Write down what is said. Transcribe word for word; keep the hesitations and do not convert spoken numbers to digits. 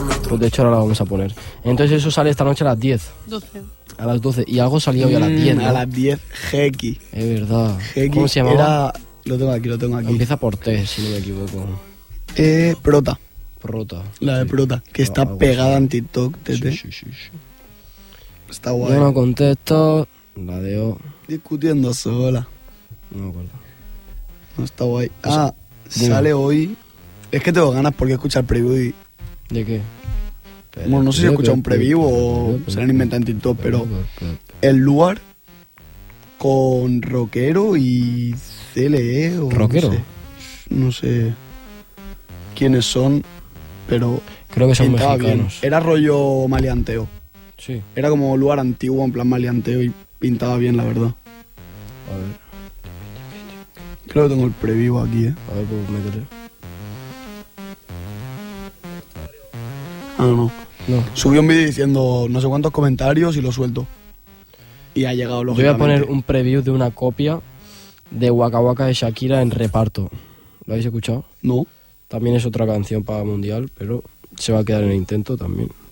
Pues de hecho ahora la vamos a poner. Entonces eso sale esta noche a las diez. doce. A las doce. Y algo salía hoy a las diez, ¿no? A las diez, Heki. Es verdad. Heki ¿Cómo se llamaba? Era... Lo tengo aquí, lo tengo aquí. Empieza por T, si no me equivoco. Eh, Prota. Prota. La de Sí. Prota, que Ah, está algo pegada así. en TikTok, tete. Sí, sí, sí, sí. Está guay. Yo no contesto. La de O. Discutiendo sola. No me acuerdo. No está guay. Pues, Ah, dime. sale hoy. Es que tengo ganas porque escuchar preview y... ¿De qué? Bueno, no sé si he escuchado un preview o se lo han inventado en TikTok, pero el lugar con rockero y C L E o ¿Rockero? No sé, no sé quiénes son, pero Creo que son pintaba bien. mexicanos. Era rollo maleanteo. Sí. Era como lugar antiguo, en plan maleanteo y pintaba bien, la verdad. A ver, Creo que tengo el preview aquí, ¿eh? a ver, pues métele. Ah, no. No. Subí un vídeo diciendo no sé cuántos comentarios y lo suelto. Y ha llegado, Yo voy a lógicamente. poner un preview de una copia de Waka Waka de Shakira en reparto. ¿Lo habéis escuchado? No. También es otra canción para Mundial, pero se va a quedar en el intento también.